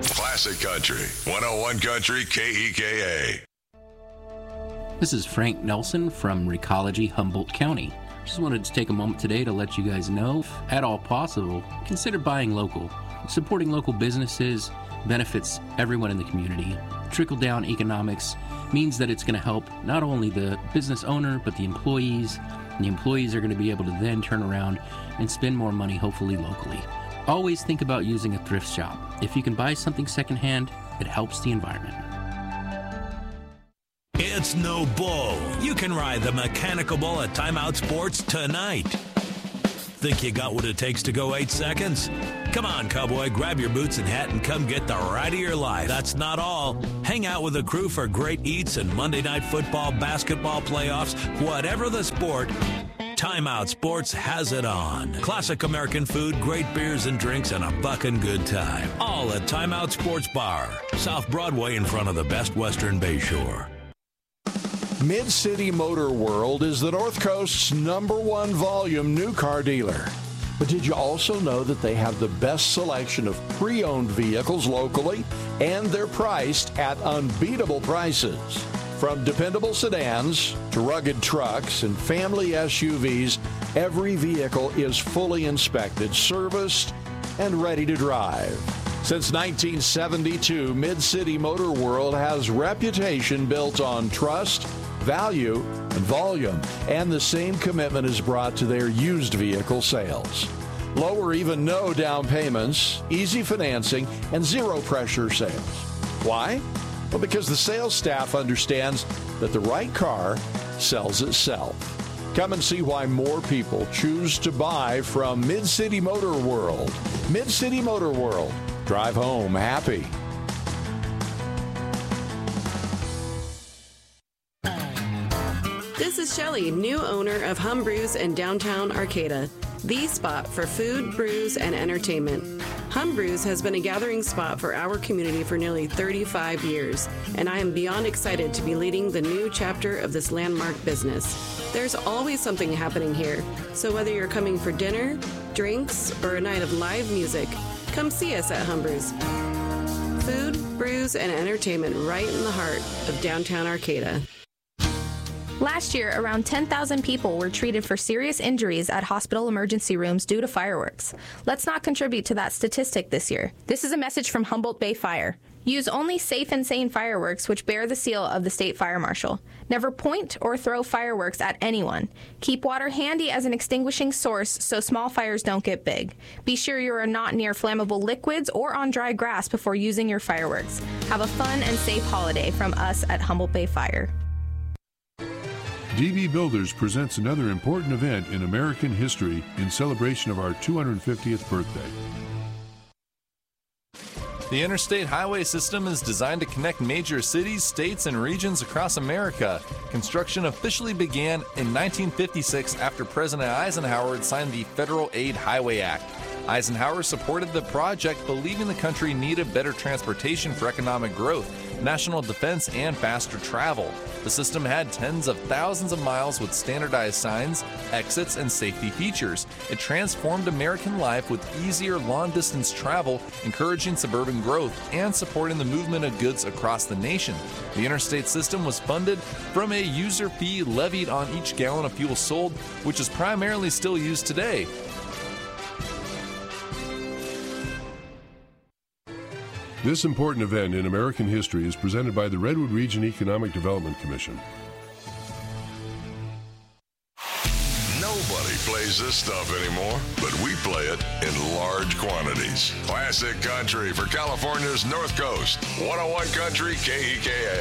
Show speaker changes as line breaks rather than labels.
Classic Country, 101 Country KEKA.
This is Frank Nelson from Recology, Humboldt County. Just wanted to take a moment today to let you guys know, if at all possible, consider buying local. Supporting local businesses benefits everyone in the community. Trickle-down economics means that it's going to help not only the business owner, but the employees. And the employees are going to be able to then turn around and spend more money, hopefully locally. Always think about using a thrift shop. If you can buy something secondhand, it helps the environment.
It's no bull. You can ride the mechanical bull at Timeout Sports tonight. Think you got what it takes to go 8 seconds? Come on, cowboy, grab your boots and hat and come get the ride of your life. That's not all. Hang out with the crew for great eats and Monday Night Football, basketball playoffs, whatever the sport. Timeout Sports has it on. Classic American food, great beers and drinks, and a bucking good time. All at Timeout Sports Bar, South Broadway in front of the Best Western Bayshore.
Mid-City Motor World is the North Coast's #1 volume new car dealer. But did you also know that they have the best selection of pre-owned vehicles locally, and they're priced at unbeatable prices? From dependable sedans to rugged trucks and family SUVs, every vehicle is fully inspected, serviced, and ready to drive. Since 1972, Mid-City Motor World has reputation built on trust, value, and volume, and the same commitment is brought to their used vehicle sales. Low or even no down payments, easy financing, and zero pressure sales. Why? Well, because the sales staff understands that the right car sells itself. Come and see why more people choose to buy from Mid-City Motor World. Mid-City Motor World. Drive home happy.
This is Shelley, new owner of Hum Brews in downtown Arcata, the spot for food, brews, and entertainment. Hum Brews has been a gathering spot for our community for nearly 35 years, and I am beyond excited to be leading the new chapter of this landmark business. There's always something happening here, so whether you're coming for dinner, drinks, or a night of live music, come see us at Hum Brews. Food, brews, and entertainment right in the heart of downtown Arcata.
Last year, around 10,000 people were treated for serious injuries at hospital emergency rooms due to fireworks. Let's not contribute to that statistic this year. This is a message from Humboldt Bay Fire. Use only safe and sane fireworks which bear the seal of the State Fire Marshal. Never point or throw fireworks at anyone. Keep water handy as an extinguishing source so small fires don't get big. Be sure you are not near flammable liquids or on dry grass before using your fireworks. Have a fun and safe holiday from us at Humboldt Bay Fire.
DB Builders presents another important event in American history in celebration of our 250th birthday.
The interstate highway system is designed to connect major cities, states, and regions across America. Construction officially began in 1956 after President Eisenhower had signed the Federal Aid Highway Act. Eisenhower supported the project, believing the country needed better transportation for economic growth, national defense, and faster travel. The system had tens of thousands of miles with standardized signs, exits, and safety features. It transformed American life with easier long-distance travel, encouraging suburban growth, and supporting the movement of goods across the nation. The interstate system was funded from a user fee levied on each gallon of fuel sold, which is primarily still used today.
This important event in American history is presented by the Redwood Region Economic Development Commission.
Nobody plays this stuff anymore, but we play it in large quantities. Classic Country for California's North Coast. 101 Country KEKA.